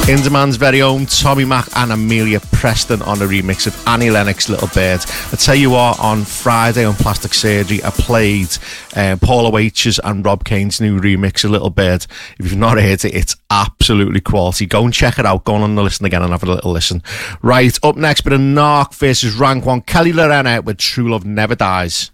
Indemann's very own Tommy Mac and Amelia Preston on a remix of Annie Lennox, Little Bird. I tell you what, on Friday on Plastic Surgery, I played Paula Waiters and Rob Kane's new remix of Little Bird. If you've not heard it, it's absolutely quality. Go and check it out. Go on the listen again and have a little listen. Right, up next, bit of Narc versus Rank One. Kelly Lorena with True Love Never Dies.